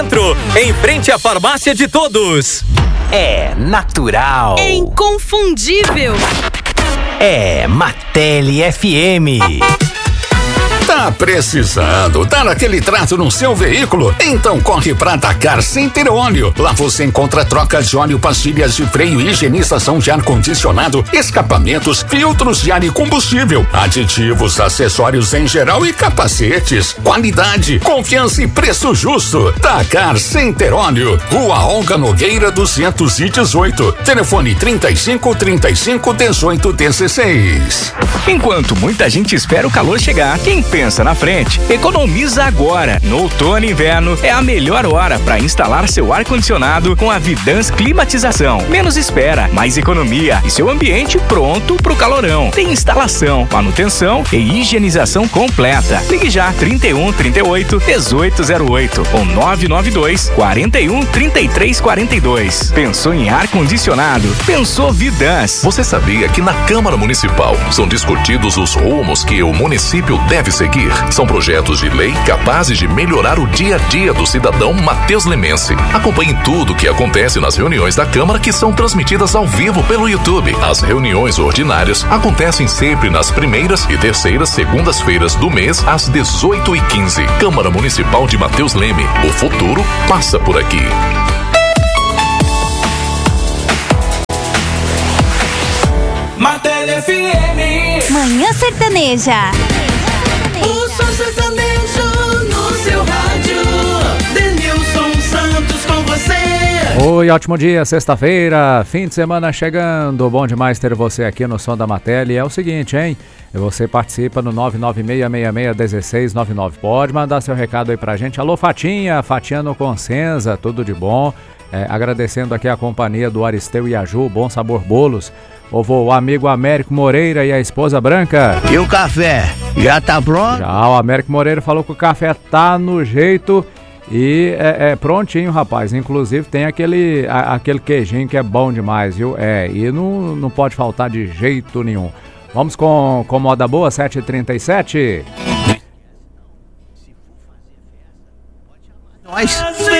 Em frente à farmácia de todos. É natural. É inconfundível. É Martelli FM. Tá precisando dar aquele trato no seu veículo? Então corre pra Dakar Center Óleo. Lá você encontra trocas de óleo, pastilhas de freio, higienização de ar-condicionado, escapamentos, filtros de ar e combustível, aditivos, acessórios em geral e capacetes. Qualidade, confiança e preço justo. Dakar Center Óleo, Rua Olga Nogueira 218. Telefone 35 35 18 16. Enquanto muita gente espera o calor chegar, quem pensa na frente, economiza agora. No outono e inverno é a melhor hora para instalar seu ar-condicionado com a Vidans Climatização. Menos espera, mais economia e seu ambiente pronto pro calorão. Tem instalação, manutenção e higienização completa. Ligue já 31 38 1808 ou 992 41 33 42. Pensou em ar-condicionado? Pensou Vidans. Você sabia que na Câmara Municipal são discutidos os rumos que o município deve seguir? São projetos de lei capazes de melhorar o dia a dia do cidadão Matheus Lemense. Acompanhe tudo o que acontece nas reuniões da Câmara, que são transmitidas ao vivo pelo YouTube. As reuniões ordinárias acontecem sempre nas primeiras e terceiras segundas-feiras do mês, às 18h15. Câmara Municipal de Matheus Leme. O futuro passa por aqui. Martelli FM. Manhã Sertaneja. O som sertanejo no seu rádio. Denilson Santos com você. Oi, ótimo dia, sexta-feira, fim de semana chegando. Bom demais ter você aqui no Som da Martelli. É o seguinte, hein? Você participa no 996661699. Pode mandar seu recado aí pra gente. Alô, Fatinha no Consenza, tudo de bom. Agradecendo aqui a companhia do Aristeu e a Ju, Bom Sabor Bolos. O amigo Américo Moreira e a esposa Branca. E o café? Já tá pronto? Já, o Américo Moreira falou que o café tá no jeito e é prontinho, rapaz. Inclusive tem aquele queijinho que é bom demais, viu? E não pode faltar de jeito nenhum. Vamos com moda boa, 7h37. Nós.